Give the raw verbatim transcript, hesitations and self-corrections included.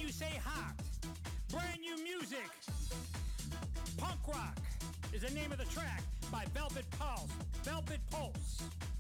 you say hot. Brand new music. Punk Rock is the name of the track by Velvet Pulse. Velvet Pulse.